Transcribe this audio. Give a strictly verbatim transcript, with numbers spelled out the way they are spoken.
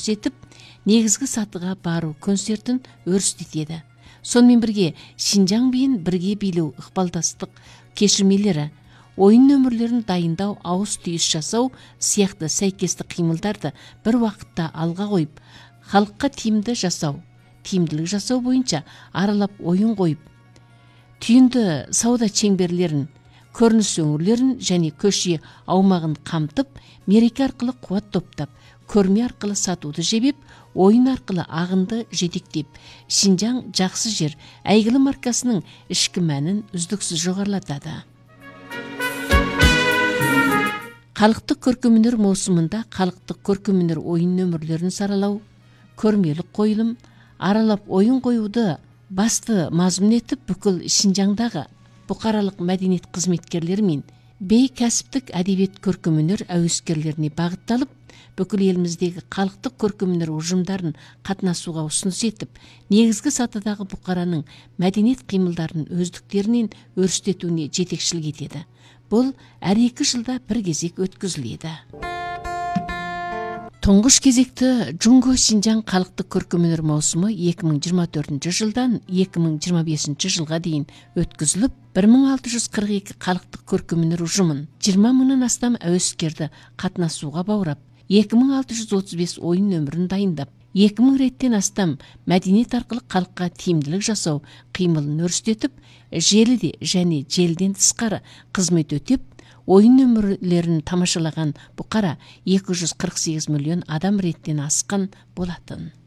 көрсетіп, негізгі сатыға бару концертін өрістетеді. Сонымен бірге Шинжаң биін бірге билеу ықпалдастық кешірмелері, ойын нөмірлерін дайындау, ауыз түйіс жасау сияқты сәйкесті қимылдарды бір уақытта алға қойып, халыққа тиімді жасау, тиімділік жасау бойынша аралап ойын қойып, түйінді сауда чеңберлерін, көрініс өңірлерін және көше аумағын қамтып, мереке арқылы қуат топтап, көрме арқылы сатуды жебеп, ойын арқылы ағынды жетектеп, Шинжаң жақсы жер әйгілі маркасының ішкі мәнін үздіксіз жоғарылатады. Халықтық көркемөнер маусымында халықтық көркемөнер ойын нөмірлерін саралау, көрмелік қойылым, аралап ойын қоюды басты мазмұн етіп, бүкіл Шинжаңдағы бұқаралық мәдениет қызметкерлері мен бейкәсіптік әдебиет көркемөнер әуескерлеріне бағытталып, бүкіл еліміздегі халықтық көркемөнер ұжымдарын қатынасуға ұсыныс етіп, негізгі сатыдағы бұқараның мәдениет қимылдарын өздіктерінен өрістетуіне жетекшілік етеді. Бұл әр екі жылда бір кезек өткізіледі. Тұңғыш кезекті Джунго Шинжаң халықтық көркемөнер маусымы екі мың жиырма төртінші жылдан екі мың жиырма бесінші жылға дейін өткізіліп, бір мың алты жүз қырық екі халықтық көркемөнер ұжымын, жиырма мыңнан астам әуескерді қатынасуға баурап, екі мың алты жүз отыз бес ойын нөмірін дайындап, екі мың реттен астам мәдениет арқылы халыққа тиімділік жасау қимылын өрістетіп, желіде және желден тысқары қызмет өтеп, ойын нөмірлерін тамашалаған бұқара екі жүз қырық сегіз миллион адам реттен асқан болатын.